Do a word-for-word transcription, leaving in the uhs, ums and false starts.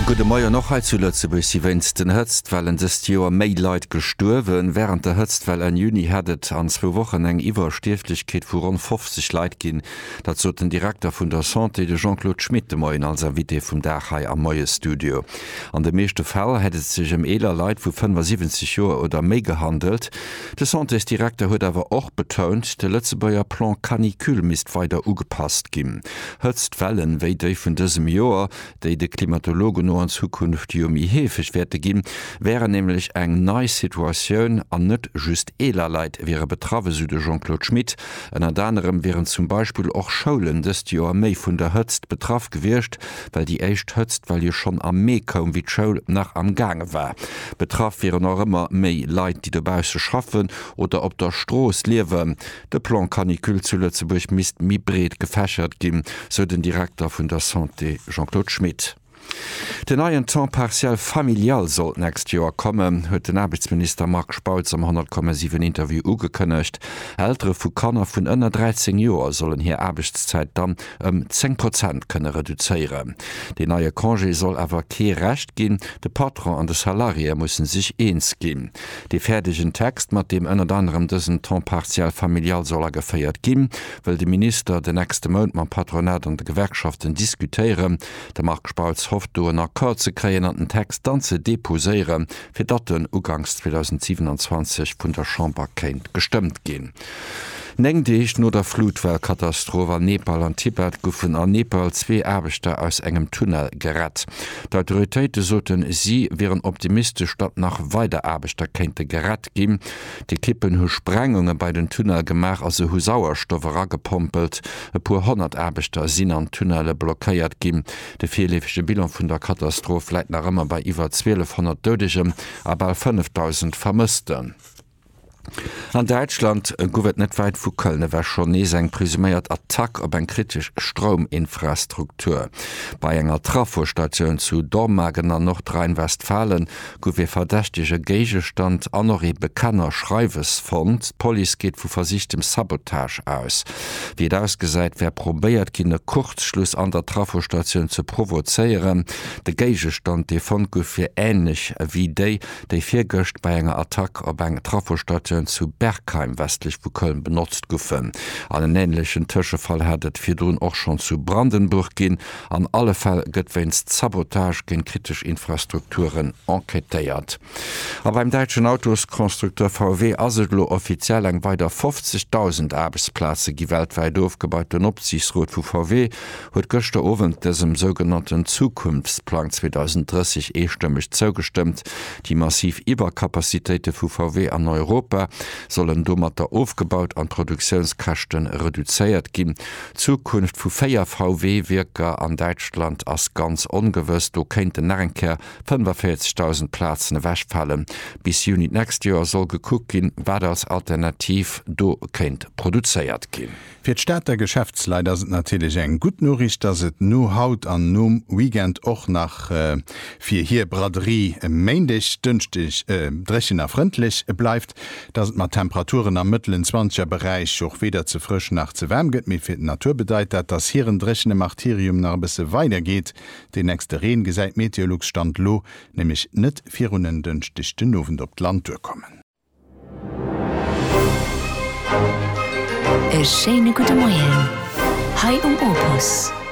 Gute Meier noch he zu Lützeburg sie wennst den Hëtztwellen des Joer Meileit gesturwen, während der Hëtztwell en Juni hatt an zwo Wochen eng iwwer Stiftlichkeet vu rund fünfzig Leiit ginn, dat zo den Direktor vun der Santé de Jean-Claude Schmidt de Moien als Invité vum Dachai am Moie Studio. An de meeschte Fall hett sich em eler Leiit vu fünfundsiebzig Joer oder méi gehandelt. De Santés-Direktor huet awer och betont, de Lützeburger Plan Kanikül mist weiter ugepasst ginn. Hëtztwellen wéi déi vun dësem Joer, déi de Klimatologen an Zukunft Jomi hefech werte ginn, wäre nämlich eng neii Situationun an net just eler Leiit wäre betrawe Süde Jean-Claude Schmidt, en an anderem wären zum Beispiel och Schoulen des Joer méi vun der Hëtzt betraff gewircht, weil die echt hëtzt, weil ihr schon am Mee kom wie d'Schoul nach am Gange war. Betraff wären noch immer méi Leiit, die derbause schaffen oder op der Stroos liewen. De Plan Kanikül zu Lützeburg mist mi breet gefächert ginn, so den Direktor vun der Santé Jean-Claude Schmidt. Den neuen Temps partiell familial soll näst Joer kommen, huet den Arbeitsminister Mark Spauz am hundert Komma sieben Interview ugekënnecht. Ältere vu Kanner vun ënner dreizehn Joer sollen hier Arbeitszeit dann um zehn Prozent kënne reduzéieren. De neue Congé soll awer kee recht ginn, de Patron an de Salarié mussssen sich eens ginn. De fertigen Text, mat dem ënner anderem dëssen Temps partiell familial soll er geféiert ginn, well de Minister den nächste Mount ma Patronat an de Gewerkschaften diskutieren. Der Mark Spauz hofft do en Akkord ze kreien an den Text dann ze deposéieren, fir dat den Ugangs zweitausendsiebenundzwanzig vun der Chamber kenint gestimmt gin. Neng deich no der Flutwellkatastrophe an Nepal an Tibet goufen an Nepal zwee Erbechter aus engem Tunnel gerett. D'Autoritéite soten sie wären optimistisch, dat nach weiter Erbechter kennte gerett gin. Die Kippen hu Sprengungen bei den Tunnel gemach as se hu Sauerstoffer gepompelt, e puer hundert Erbechter sinn an Tunnelle blockéiert gin. De vierlefische Bilanz vun der Katastrophe läit nach ëmmer bei iwwer zwölfhundert Dödegem, aber fünftausend Vermissten. An Deutschland gowet net weit vu Kölne wär schon nees eng presüméiert Attack op eng kritisch Strominfrastruktur. Bei enger Trafostationun zu Dormagen an Nordrhein-Westfalen gowe verdächtige Geigestand anore bekanner Schreiwesfond, Poli geht vu versichtem Sabotage aus. Wie et ausgesäit, wer probéiert kinne Kurzschluss an der Trafostationun zu provozeieren, de Geigestand de von gouf fir ähnlich wie déi, déi fir Göcht bei enger Attack op eng Trafostation zu Bergheim westlich vu Köln benutzt goufen. An den ähnlichen Tschefall hättet fir dun och schon zu Brandenburg gin, an alle Fall gëtt wenns Sabotage gen kritisch Infrastrukturen enquetéiert. Aber beim deutschen Autoskonstrukteur V W aslo offiziell eng weiter fünfzigtausend Arbeitsplätze gi weltweit aufgebauten Opsichtsrot vu V W huet gochte Owen desem sogenannten Zukunftsplan zweitausenddreißig einstimmig zugestimmt. Die massiv Überkapazitäten vu V W an Europa sollen dommerter aufgebaut an Produktionskächten reduzéiert gin. Zukunft vu Féier V W-Wirker an Deutschland ass ganz ongewësst, do kenint den Närrenker fünfundvierzigtausend Plätzen wächfallen. Bis Juni nächst Jahr soll gekuckt gin, wer als Alternativ do kenint produzéiert gin. Fir d'Staat der Geschäftsleiter sind natürlich eng gut Norricht, dass et no haut an nom Weekend och nach äh, fir hier Braderie äh, meindig dünstig äh, drechen erfrindlich äh, bleibt, dass mat Temperaturen am mittleren zwanziger Bereich auch weder zu frisch nach zu wärm geht, mir fir Natur bedeutet, dass hier ein drechende Marterium nach bisse weitergeht. Den nächste Rehen gesäit Meteorologs stand lo, nämlich net virunen dünstig den Noven op Landtour kommen. E schöne gute Morgen. Hi um Opus.